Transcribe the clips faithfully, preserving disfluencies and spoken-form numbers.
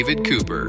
David Cooper.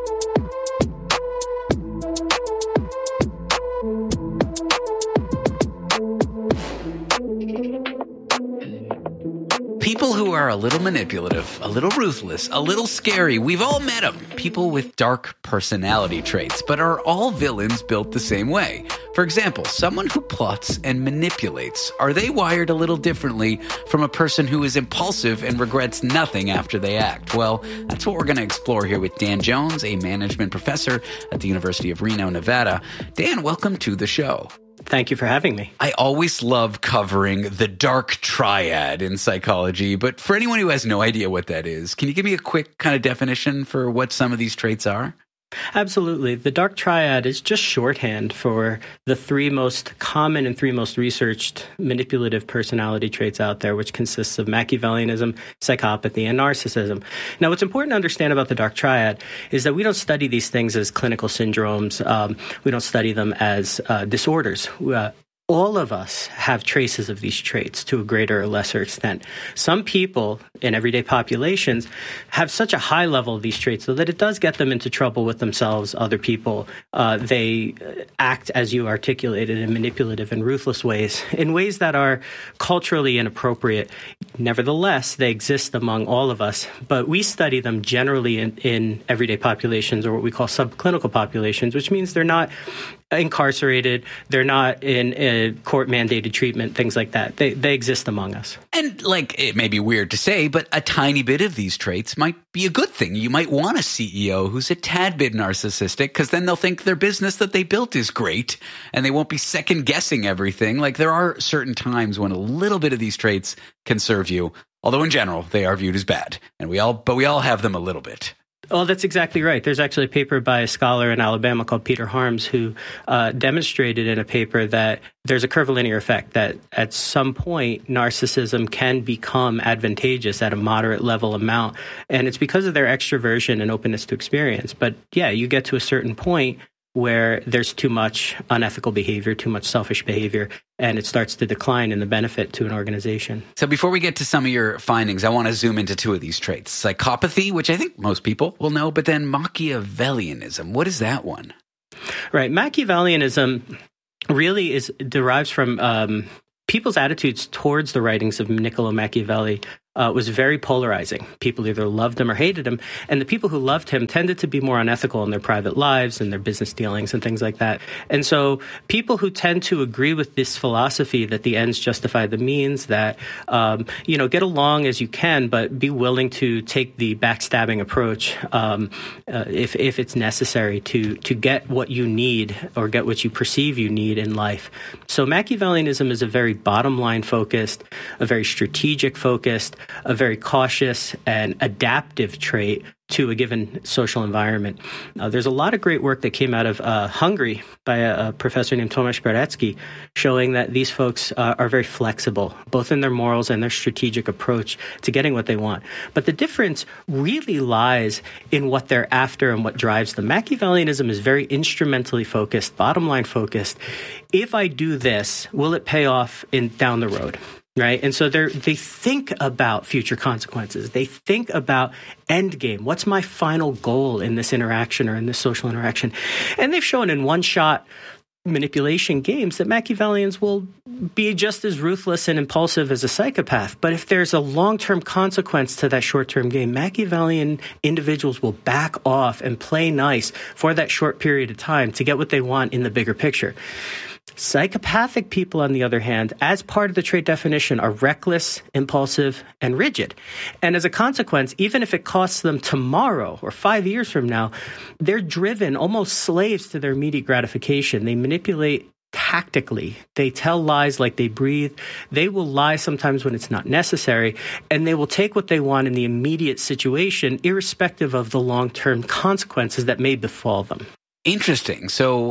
People who are a little manipulative, a little ruthless, a little scary. We've all met them. People with dark personality traits, but are all villains built the same way? For example, someone who plots and manipulates. Are they wired a little differently from a person who is impulsive and regrets nothing after they act? Well, that's what we're going to explore here with Dan Jones, a management professor at the University of Reno, Nevada. Dan, welcome to the show. Thank you for having me. I always love covering the dark triad in psychology, but for anyone who has no idea what that is, can you give me a quick kind of definition for what some of these traits are? Absolutely. The dark triad is just shorthand for the three most common and three most researched manipulative personality traits out there, which consists of Machiavellianism, psychopathy, and narcissism. Now, what's important to understand about the dark triad is that we don't study these things as clinical syndromes. Um, we don't study them as uh, disorders. Uh, All of us have traces of these traits to a greater or lesser extent. Some people in everyday populations have such a high level of these traits so that it does get them into trouble with themselves, other people. Uh, they act, as you articulated, in manipulative and ruthless ways, in ways that are culturally inappropriate. Nevertheless, they exist among all of us, but we study them generally in, in everyday populations, or what we call subclinical populations, which means they're not incarcerated, they're not in a court-mandated treatment, things like that. They they exist among us. And, like, it may be weird to say, but a tiny bit of these traits might be a good thing. You might want a C E O who's a tad bit narcissistic, because then they'll think their business that they built is great, and they won't be second-guessing everything. Like, there are certain times when a little bit of these traits can serve you, although in general, they are viewed as bad. And we all, but we all have them a little bit. Oh, that's exactly right. There's actually a paper by a scholar in Alabama called Peter Harms who uh, demonstrated in a paper that there's a curvilinear effect, that at some point narcissism can become advantageous at a moderate level amount. And it's because of their extroversion and openness to experience. But yeah, you get to a certain point where there's too much unethical behavior, too much selfish behavior, and it starts to decline in the benefit to an organization. So before we get to some of your findings, I want to zoom into two of these traits. Psychopathy, which I think most people will know, but then Machiavellianism. What is that one? Right. Machiavellianism really is derives from um, people's attitudes towards the writings of Niccolo Machiavelli. Uh, was very polarizing. People either loved him or hated him, and the people who loved him tended to be more unethical in their private lives and their business dealings and things like that. And so people who tend to agree with this philosophy that the ends justify the means, that, um, you know, get along as you can, but be willing to take the backstabbing approach um, uh, if, if it's necessary to, to get what you need or get what you perceive you need in life. So Machiavellianism is a very bottom line focused, a very strategic focused, a very cautious and adaptive trait to a given social environment. Uh, there's a lot of great work that came out of uh, Hungary by a, a professor named Tomasz Berecki showing that these folks uh, are very flexible, both in their morals and their strategic approach to getting what they want. But the difference really lies in what they're after and what drives them. Machiavellianism is very instrumentally focused, bottom line focused. If I do this, will it pay off in down the road? Right. And so they they think about future consequences. They think about end game. What's my final goal in this interaction or in this social interaction? And they've shown in one shot manipulation games that Machiavellians will be just as ruthless and impulsive as a psychopath. But if there's a long-term consequence to that short-term game, Machiavellian individuals will back off and play nice for that short period of time to get what they want in the bigger picture. Psychopathic people, on the other hand, as part of the trait definition, are reckless, impulsive, and rigid. And as a consequence, even if it costs them tomorrow or five years from now, they're driven, almost slaves to their immediate gratification. They manipulate tactically. They tell lies like they breathe. They will lie sometimes when it's not necessary, and they will take what they want in the immediate situation, irrespective of the long-term consequences that may befall them. Interesting.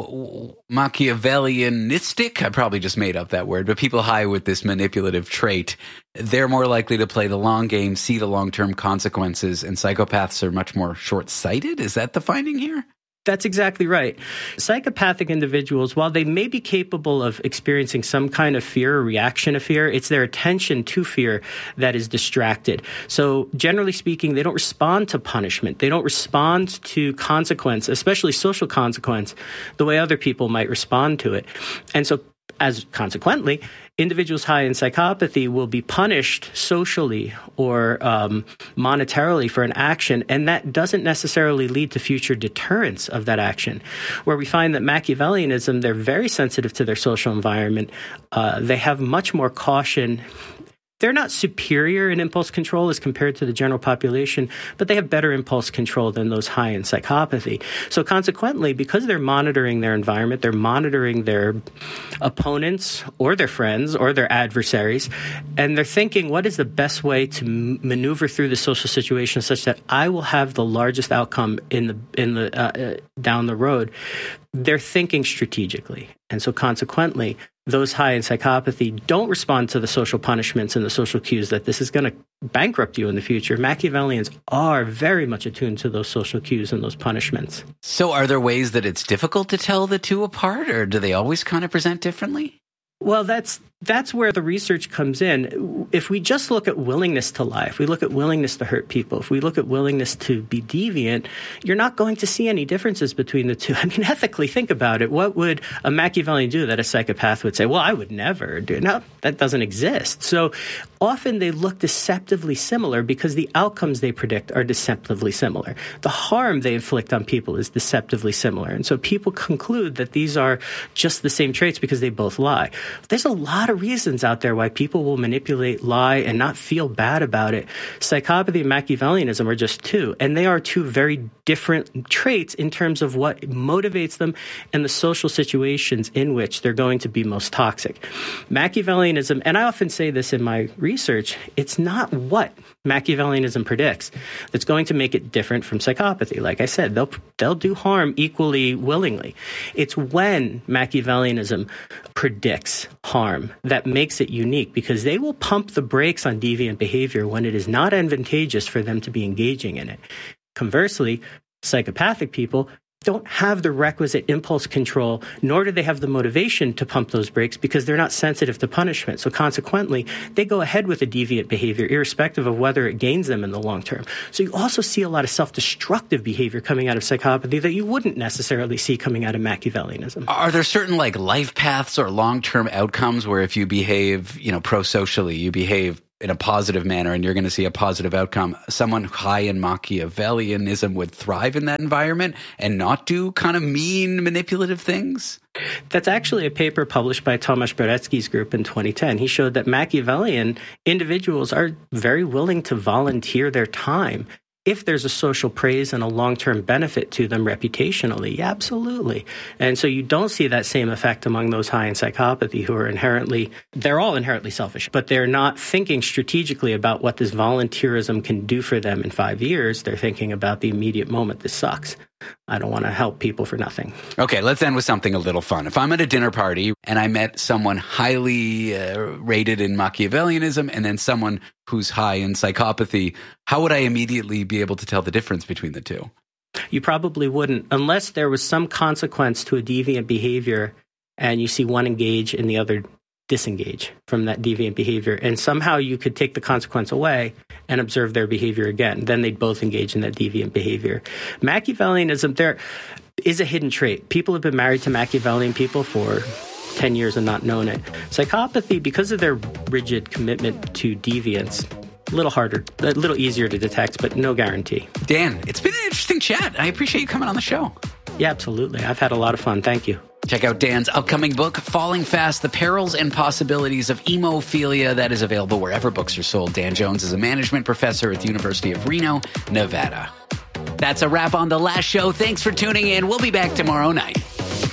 So Machiavellianistic, I probably just made up that word, but people high with this manipulative trait, they're more likely to play the long game, see the long-term consequences, and psychopaths are much more short-sighted? Is that the finding here? That's exactly right. Psychopathic individuals, while they may be capable of experiencing some kind of fear or reaction to fear, it's their attention to fear that is distracted. So generally speaking, they don't respond to punishment. They don't respond to consequence, especially social consequence, the way other people might respond to it. And so as consequently, individuals high in psychopathy will be punished socially or um, monetarily for an action, and that doesn't necessarily lead to future deterrence of that action. Where we find that Machiavellianism, they're very sensitive to their social environment. Uh, they have much more caution. They're not superior in impulse control as compared to the general population, but they have better impulse control than those high in psychopathy. So consequently, because they're monitoring their environment, they're monitoring their opponents or their friends or their adversaries, and they're thinking, what is the best way to m- maneuver through the social situation such that I will have the largest outcome in the in the uh, uh, down the road? They're thinking strategically. And so consequently, those high in psychopathy don't respond to the social punishments and the social cues that this is going to bankrupt you in the future. Machiavellians are very much attuned to those social cues and those punishments. So are there ways that it's difficult to tell the two apart, or do they always kind of present differently? Well, that's that's where the research comes in. If we just look at willingness to lie, if we look at willingness to hurt people, if we look at willingness to be deviant, you're not going to see any differences between the two. I mean, ethically, think about it. What would a Machiavellian do that a psychopath would say, well, I would never do? No, that doesn't exist. So often they look deceptively similar because the outcomes they predict are deceptively similar. The harm they inflict on people is deceptively similar. And so people conclude that these are just the same traits because they both lie. There's a lot of reasons out there why people will manipulate, lie, and not feel bad about it. Psychopathy and Machiavellianism are just two, and they are two very different traits in terms of what motivates them and the social situations in which they're going to be most toxic. Machiavellianism, and I often say this in my research, it's not what Machiavellianism predicts that's going to make it different from psychopathy. Like I said, they'll they'll do harm equally willingly. It's when Machiavellianism predicts harm that makes it unique, because they will pump the brakes on deviant behavior when it is not advantageous for them to be engaging in it. Conversely, psychopathic people don't have the requisite impulse control, nor do they have the motivation to pump those brakes because they're not sensitive to punishment. So consequently, they go ahead with the deviant behavior, irrespective of whether it gains them in the long term. So you also see a lot of self-destructive behavior coming out of psychopathy that you wouldn't necessarily see coming out of Machiavellianism. Are there certain like life paths or long-term outcomes where if you behave, you know, pro-socially, you behave in a positive manner and you're going to see a positive outcome? Someone high in Machiavellianism would thrive in that environment and not do kind of mean, manipulative things? That's actually a paper published by Tomasz Beretsky's group in twenty ten. He showed that Machiavellian individuals are very willing to volunteer their time if there's a social praise and a long-term benefit to them reputationally. Yeah, absolutely. And so you don't see that same effect among those high in psychopathy who are inherently, they're all inherently selfish, but they're not thinking strategically about what this volunteerism can do for them in five years. They're thinking about the immediate moment. This sucks. I don't want to help people for nothing. Okay, let's end with something a little fun. If I'm at a dinner party and I met someone highly uh, rated in Machiavellianism and then someone who's high in psychopathy, how would I immediately be able to tell the difference between the two? You probably wouldn't, unless there was some consequence to a deviant behavior and you see one engage and the other disengage from that deviant behavior. And somehow you could take the consequence away and observe their behavior again. Then they'd both engage in that deviant behavior. Machiavellianism, there is a hidden trait. People have been married to Machiavellian people for ten years and not known it. Psychopathy, because of their rigid commitment to deviance, a little harder, a little easier to detect, but no guarantee. Dan, it's been an interesting chat. I appreciate you coming on the show. Yeah, absolutely. I've had a lot of fun. Thank you. Check out Dan's upcoming book, Falling Fast, The Perils and Possibilities of Emophilia. That is available wherever books are sold. Dan Jones is a management professor at the University of Reno, Nevada. That's a wrap on The Last Show. Thanks for tuning in. We'll be back tomorrow night.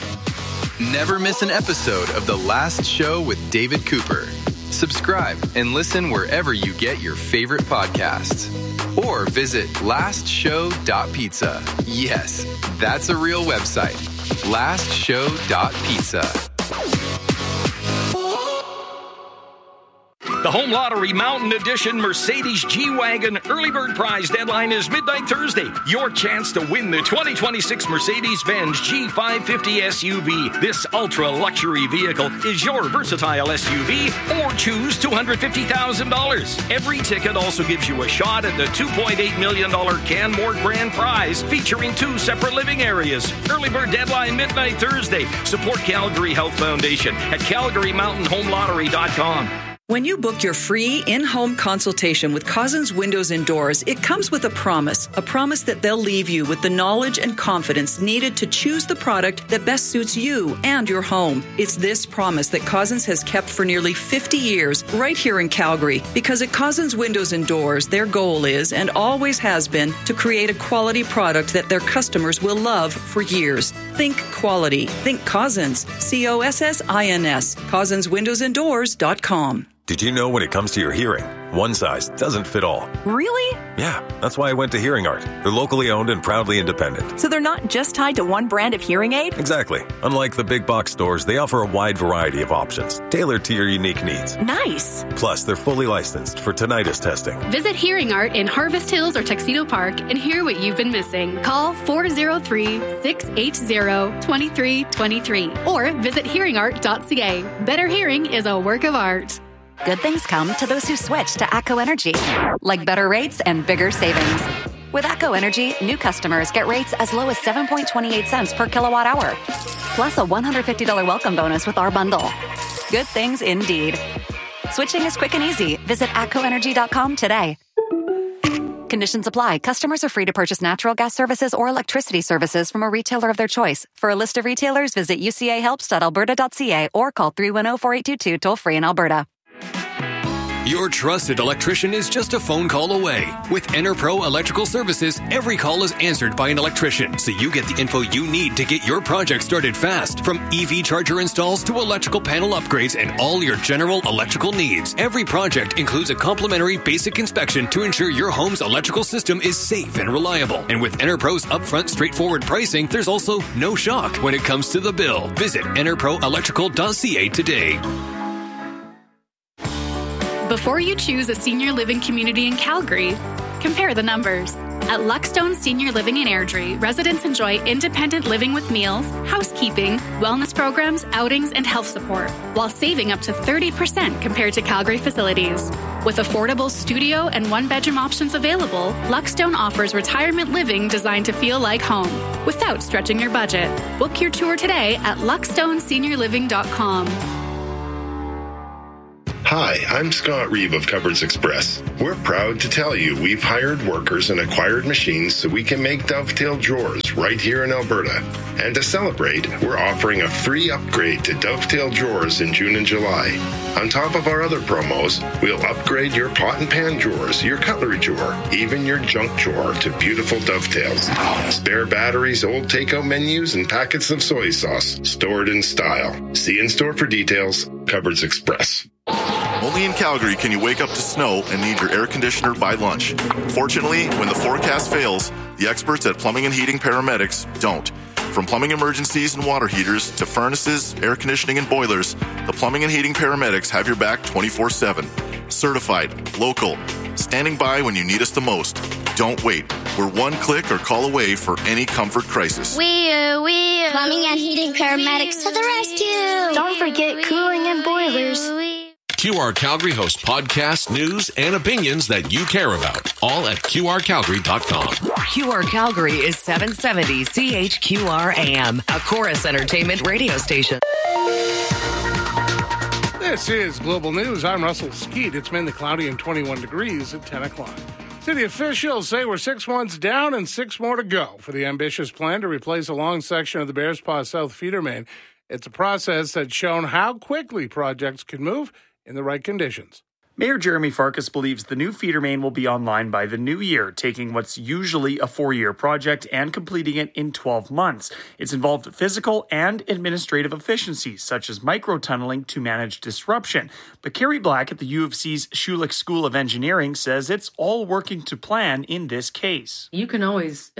Never miss an episode of The Last Show with David Cooper. Subscribe and listen wherever you get your favorite podcasts. Or visit last show dot pizza. Yes, that's a real website. last show dot pizza. The The Home Lottery Mountain Edition Mercedes G-Wagon Early Bird Prize deadline is midnight Thursday. Your chance to win the twenty twenty-six Mercedes-Benz G five fifty S U V. This ultra-luxury vehicle is your versatile S U V, or choose two hundred fifty thousand dollars. Every ticket also gives you a shot at the two point eight million dollars Canmore Grand Prize, featuring two separate living areas. Early Bird deadline midnight Thursday. Support Calgary Health Foundation at calgary mountain home lottery dot com. When you book your free in-home consultation with Cousins Windows and Doors, it comes with a promise, a promise that they'll leave you with the knowledge and confidence needed to choose the product that best suits you and your home. It's this promise that Cousins has kept for nearly fifty years right here in Calgary, because at Cousins Windows and Doors, their goal is, and always has been, to create a quality product that their customers will love for years. Think quality. Think Cousins. C O S S I N S. Cousins Windows and Doors dot com. Did you know when it comes to your hearing, one size doesn't fit all? Really? Yeah, that's why I went to Hearing Art. They're locally owned and proudly independent. So they're not just tied to one brand of hearing aid? Exactly. Unlike the big box stores, they offer a wide variety of options, tailored to your unique needs. Nice. Plus, they're fully licensed for tinnitus testing. Visit Hearing Art in Harvest Hills or Tuxedo Park and hear what you've been missing. Call four oh three, six eight zero, two three two three or visit hearing art dot c a. Better hearing is a work of art. Good things come to those who switch to ATCO Energy, like better rates and bigger savings. With ATCO Energy, new customers get rates as low as seven point two eight cents per kilowatt hour, plus a one hundred fifty dollars welcome bonus with our bundle. Good things indeed. Switching is quick and easy. Visit atco energy dot com today. Conditions apply. Customers are free to purchase natural gas services or electricity services from a retailer of their choice. For a list of retailers, visit u c a helps dot alberta dot c a or call three one zero, four eight two two toll free in Alberta. Your trusted electrician is just a phone call away. With EnerPro Electrical Services, every call is answered by an electrician, so you get the info you need to get your project started fast. From E V charger installs to electrical panel upgrades and all your general electrical needs. Every project includes a complimentary basic inspection to ensure your home's electrical system is safe and reliable. And with EnerPro's upfront straightforward pricing, there's also no shock when it comes to the bill. Visit ener pro electrical dot c a today. Before you choose a senior living community in Calgary, compare the numbers. At Luckstone Senior Living in Airdrie, residents enjoy independent living with meals, housekeeping, wellness programs, outings, and health support, while saving up to thirty percent compared to Calgary facilities. With affordable studio and one-bedroom options available, Luckstone offers retirement living designed to feel like home, without stretching your budget. Book your tour today at luckstone senior living dot com. Hi, I'm Scott Reeve of Cupboards Express. We're proud to tell you we've hired workers and acquired machines so we can make dovetail drawers right here in Alberta. And to celebrate, we're offering a free upgrade to dovetail drawers in June and July. On top of our other promos, we'll upgrade your pot and pan drawers, your cutlery drawer, even your junk drawer to beautiful dovetails. Spare batteries, old takeout menus, and packets of soy sauce stored in style. See in store for details. Cupboards Express. Only in Calgary can you wake up to snow and need your air conditioner by lunch. Fortunately, when the forecast fails, the experts at Plumbing and Heating Paramedics don't. From plumbing emergencies and water heaters to furnaces, air conditioning, and boilers, the Plumbing and Heating Paramedics have your back twenty-four seven. Certified, local, standing by when you need us the most. Don't wait. We're one click or call away for any comfort crisis. We, uh, we, uh, Plumbing and Heating Paramedics to the rescue. Don't forget cooling and boilers. Q R Calgary hosts podcasts, news, and opinions that you care about. All at q r calgary dot com. Q R Calgary is seven seventy C H Q R A M, a Chorus Entertainment radio station. This is Global News. I'm Russell Skeet. It's mainly cloudy and twenty-one degrees at ten o'clock. City officials say we're six months down and six more to go for the ambitious plan to replace a long section of the Bears Paw South feeder main. It's a process that's shown how quickly projects can move in the right conditions. Mayor Jeremy Farkas believes the new feeder main will be online by the new year, taking what's usually a four-year project and completing it in twelve months. It's involved physical and administrative efficiencies, such as micro-tunneling to manage disruption. But Carrie Black at the U of C's Schulich School of Engineering says it's all working to plan in this case. You can always uh,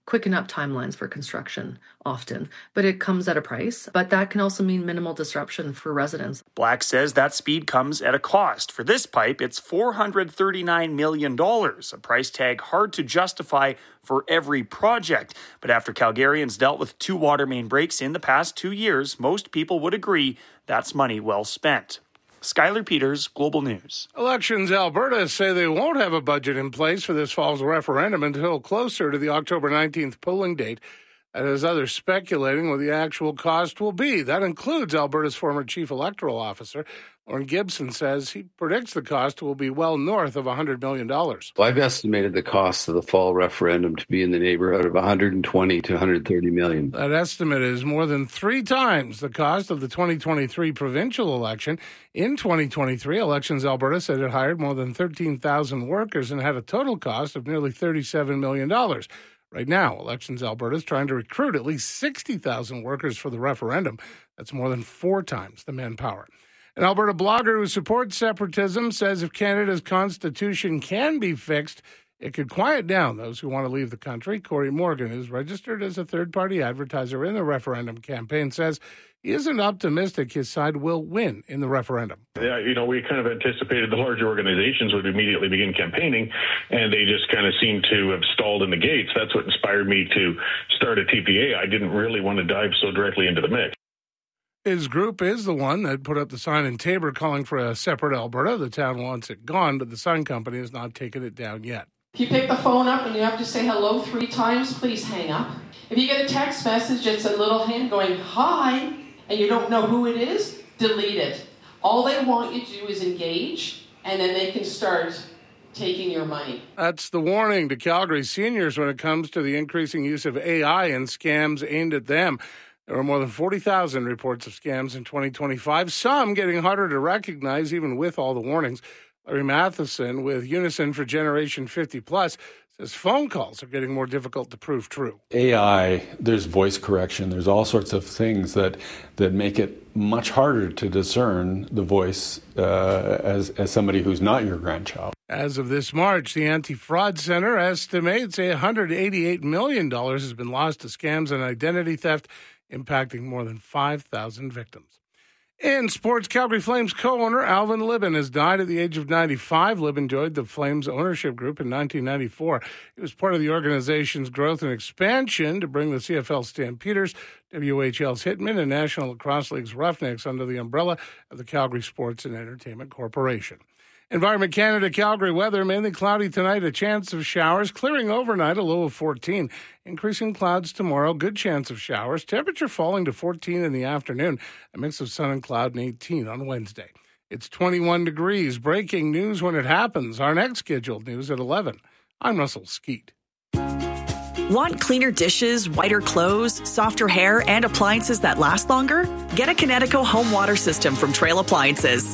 quicken up timelines for construction often, but it comes at a price. But that can also mean minimal disruption for residents. Black says that speed comes at a cost. For this pipe, it's four hundred thirty-nine million dollars, a price tag hard to justify for every project. But after Calgarians dealt with two water main breaks in the past two years, most people would agree that's money well spent. Skylar Peters, Global News. Elections Alberta say they won't have a budget in place for this fall's referendum until closer to the October nineteenth polling date. That is, others speculating what the actual cost will be. That includes Alberta's former chief electoral officer. Lauren Gibson says he predicts the cost will be well north of one hundred million dollars. Well, I've estimated the cost of the fall referendum to be in the neighborhood of one hundred twenty to one hundred thirty million. That estimate is more than three times the cost of the twenty twenty-three provincial election. In twenty twenty-three, Elections Alberta said it hired more than thirteen thousand workers and had a total cost of nearly thirty-seven million dollars. Right now, Elections Alberta is trying to recruit at least sixty thousand workers for the referendum. That's more than four times the manpower. An Alberta blogger who supports separatism says if Canada's constitution can be fixed, it could quiet down those who want to leave the country. Corey Morgan, who's registered as a third-party advertiser in the referendum campaign, says he isn't optimistic his side will win in the referendum. Yeah, you know, we kind of anticipated the larger organizations would immediately begin campaigning, and they just kind of seem to have stalled in the gates. That's what inspired me to start a T P A. I didn't really want to dive so directly into the mix. His group is the one that put up the sign in Taber calling for a separate Alberta. The town wants it gone, but the sign company has not taken it down yet. If you pick the phone up and you have to say hello three times, please hang up. If you get a text message, it's a little hand going, hi, and you don't know who it is, delete it. All they want you to do is engage, and then they can start taking your money. That's the warning to Calgary seniors when it comes to the increasing use of A I and scams aimed at them. There were more than forty thousand reports of scams in twenty twenty-five, some getting harder to recognize even with all the warnings. Larry Matheson with Unison for Generation fifty plus says phone calls are getting more difficult to prove true. A I, there's voice correction, there's all sorts of things that that make it much harder to discern the voice uh, as, as somebody who's not your grandchild. As of this March, the Anti-Fraud Center estimates one hundred eighty-eight million dollars has been lost to scams and identity theft, impacting more than five thousand victims. In sports, Calgary Flames co-owner Alvin Libben has died at the age of ninety-five. Libben joined the Flames ownership group in nineteen ninety-four. He was part of the organization's growth and expansion to bring the C F L Stampeders, W H L's Hitmen, and National Lacrosse League's Roughnecks under the umbrella of the Calgary Sports and Entertainment Corporation. Environment Canada Calgary weather, mainly cloudy tonight, a chance of showers, clearing overnight, a low of fourteen. Increasing clouds tomorrow, good chance of showers. Temperature falling to fourteen in the afternoon, a mix of sun and cloud, and eighteen on Wednesday. It's twenty-one degrees. Breaking news when it happens. Our next scheduled news at eleven. I'm Russell Skeet. Want cleaner dishes, whiter clothes, softer hair, and appliances that last longer? Get a Kinetico home water system from Trail Appliances.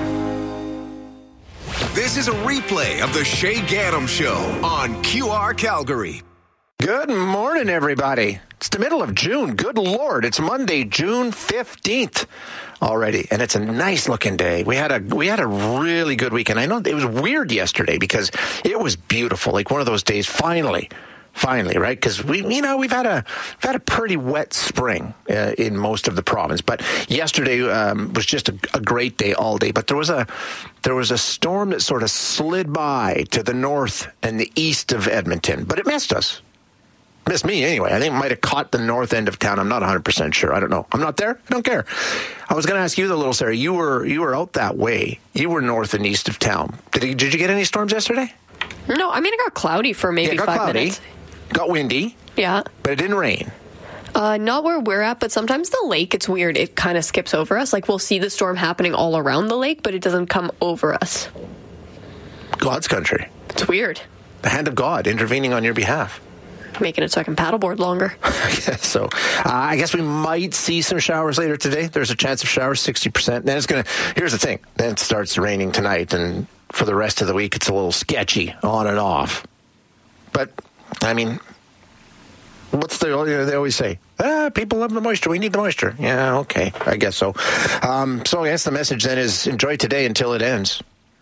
This is a replay of the Shay Gaddam Show on Q R Calgary. Good morning, everybody. It's the middle of June. Good Lord. It's Monday, June fifteenth already, and it's a nice-looking day. We had a we had a really good weekend. I know it was weird yesterday because it was beautiful, like one of those days, finally. Finally, right? Because we, you know, we've had a we've had a pretty wet spring uh, in most of the province. But yesterday um, was just a, a great day all day. But there was a there was a storm that sort of slid by to the north and the east of Edmonton, but it missed us. Missed me anyway. I think it might have caught the north end of town. I'm not one hundred percent sure. I don't know. I'm not there. I don't care. I was going to ask you, the little Sarah. You were you were out that way. You were north and east of town. Did you, did you get any storms yesterday? No, I mean it got cloudy for maybe yeah, it got five cloudy. minutes. Got windy. Yeah. But it didn't rain. Uh, not where we're at, but sometimes the lake, it's weird. It kind of skips over us. Like, we'll see the storm happening all around the lake, but it doesn't come over us. God's country. It's weird. The hand of God intervening on your behalf. Making it so I can paddleboard longer. I guess so. Uh, I guess we might see some showers later today. There's a chance of showers, sixty percent. Then it's going to, here's the thing. Then it starts raining tonight, and for the rest of the week, it's a little sketchy on and off. But, I mean, what's the, you know, they always say, ah, people love the moisture. We need the moisture. Yeah, okay. I guess so. Um, so I guess the message then is enjoy today until it ends.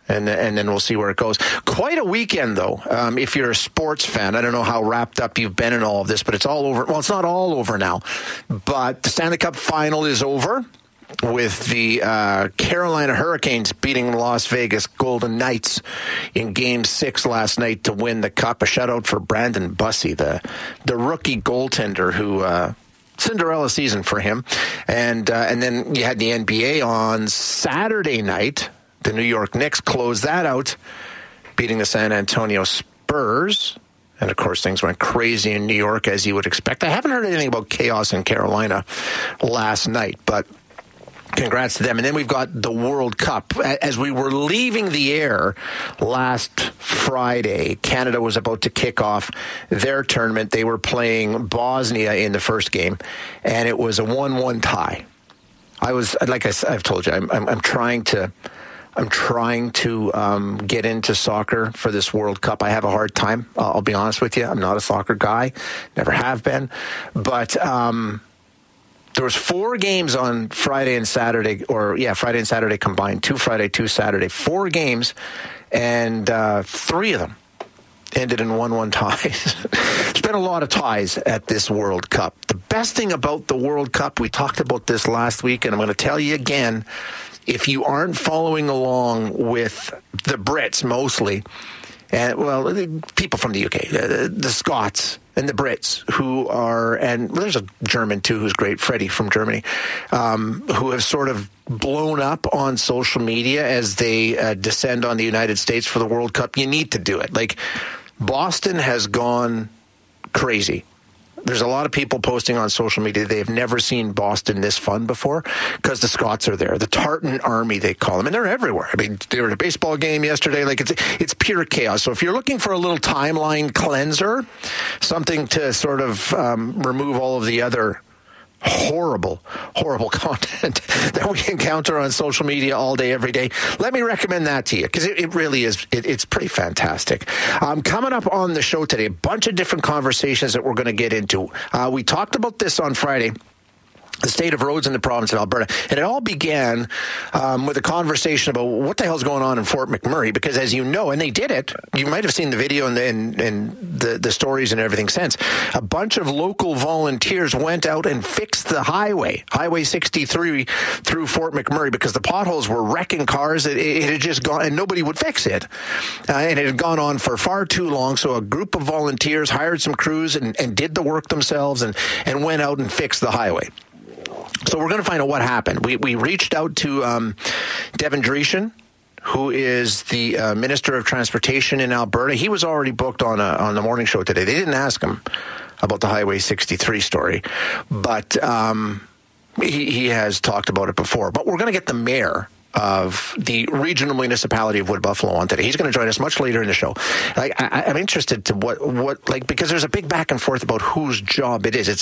And, and then we'll see where it goes. Quite a weekend, though, um, if you're a sports fan. I don't know how wrapped up you've been in all of this, but it's all over. Well, it's not all over now. But the Stanley Cup final is over with the uh, Carolina Hurricanes beating the Las Vegas Golden Knights in Game six last night to win the Cup. A shutout for Brandon Bussey, the, the rookie goaltender who... Uh, Cinderella season for him. And, uh, and then you had the N B A on Saturday night. The New York Knicks closed that out, beating the San Antonio Spurs. And, of course, things went crazy in New York, as you would expect. I haven't heard anything about chaos in Carolina last night, but congrats to them. And then we've got the World Cup. As we were leaving the air last Friday, Canada was about to kick off their tournament. They were playing Bosnia in the first game, and it was a one one tie. I was, like I, I've told you, I'm, I'm, I'm trying to... I'm trying to um, get into soccer for this World Cup. I have a hard time. Uh, I'll be honest with you. I'm not a soccer guy. Never have been. But um, there was four games on Friday and Saturday, or yeah, Friday and Saturday combined. Two Friday, two Saturday. Four games, and uh, three of them ended in one one ties. There's been a lot of ties at this World Cup. The best thing about the World Cup, we talked about this last week, and I'm going to tell you again, if you aren't following along with the Brits mostly, and well, people from the U K, the, the Scots and the Brits who are, and well, there's a German too who's great, Freddie from Germany, um, who have sort of blown up on social media as they uh, descend on the United States for the World Cup. You need to do it. Like, Boston has gone crazy. There's a lot of people posting on social media they have never seen Boston this fun before because the Scots are there. The Tartan Army, they call them, and they're everywhere. I mean, they were at a baseball game yesterday. Like, it's it's pure chaos. So if you're looking for a little timeline cleanser, something to sort of um, remove all of the other horrible, horrible content that we encounter on social media all day, every day, let me recommend that to you because it, it really is, it, it's pretty fantastic. Um, coming up on the show today, a bunch of different conversations that we're going to get into. Uh, we talked about this on Friday, the state of roads in the province of Alberta. And it all began um, with a conversation about what the hell's going on in Fort McMurray, because as you know, and they did it, you might have seen the video and, and, and the, the stories and everything since, a bunch of local volunteers went out and fixed the highway, Highway sixty-three through Fort McMurray, because the potholes were wrecking cars. It, it had just gone, and nobody would fix it. Uh, and it had gone on for far too long. So a group of volunteers hired some crews and, and did the work themselves and, and went out and fixed the highway. So we're going to find out what happened. We we reached out to um, Devin Dreeshen, who is the uh, Minister of Transportation in Alberta. He was already booked on a, on the morning show today. They didn't ask him about the Highway sixty-three story, but um, he, he has talked about it before. But we're going to get the mayor of the regional municipality of Wood Buffalo on today. He's going to join us much later in the show. Like, I, I'm interested to what, what, like, because there's a big back and forth about whose job it is. It's